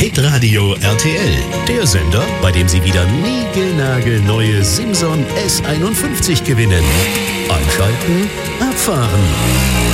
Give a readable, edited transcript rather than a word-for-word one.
Hitradio RTL, der Sender, bei dem Sie wieder niegelnagelneue Simson S51 gewinnen. Einschalten, abfahren.